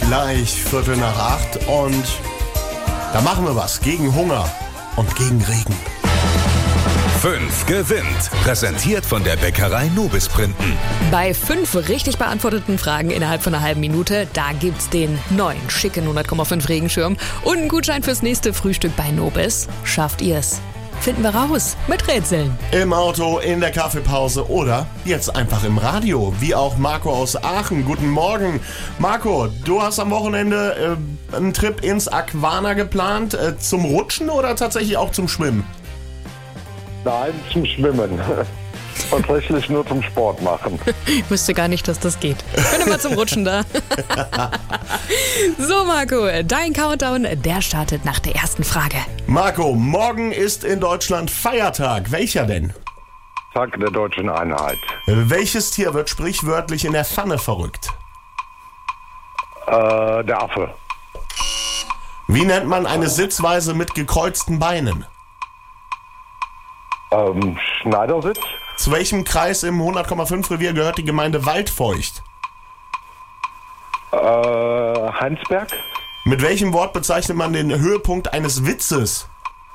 gleich 7:45 und da machen wir was gegen Hunger und gegen Regen. 5 gewinnt. Präsentiert von der Bäckerei Nobis Printen. Bei 5 richtig beantworteten Fragen innerhalb von einer halben Minute, da gibt's den neuen schicken 100,5 Regenschirm und einen Gutschein fürs nächste Frühstück bei Nobis. Schafft ihr's? Finden wir raus mit Rätseln. Im Auto, in der Kaffeepause oder jetzt einfach im Radio. Wie auch Marco aus Aachen. Guten Morgen. Marco, du hast am Wochenende einen Trip ins Aquana geplant. Zum Rutschen oder tatsächlich auch zum Schwimmen? Nein, zum Schwimmen. Tatsächlich nur zum Sport machen. Ich wusste gar nicht, dass das geht. Ich bin immer zum Rutschen da. So, Marco, dein Countdown, der startet nach der ersten Frage. Marco, morgen ist in Deutschland Feiertag. Welcher denn? Tag der deutschen Einheit. Welches Tier wird sprichwörtlich in der Pfanne verrückt? Der Affe. Wie nennt man eine Sitzweise mit gekreuzten Beinen? Schneidersitz. Zu welchem Kreis im 100,5 Revier gehört die Gemeinde Waldfeucht? Heinsberg. Mit welchem Wort bezeichnet man den Höhepunkt eines Witzes?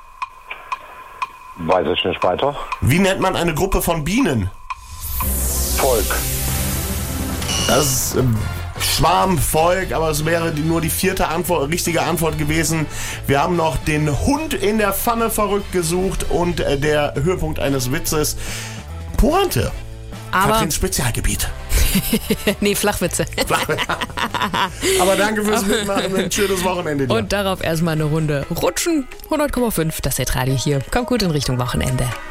Weiß ich nicht weiter. Wie nennt man eine Gruppe von Bienen? Volk. Das ist Schwarmvolk, aber es wäre nur die vierte richtige Antwort gewesen. Wir haben noch den Hund in der Pfanne verrückt gesucht und der Höhepunkt eines Witzes. Pointe. Aber Katrins Spezialgebiet. nee, Flachwitze. Aber danke fürs Mitmachen und ein schönes Wochenende dir. Und darauf erstmal eine Runde rutschen. 100,5, das Hitradio hier. Kommt gut in Richtung Wochenende.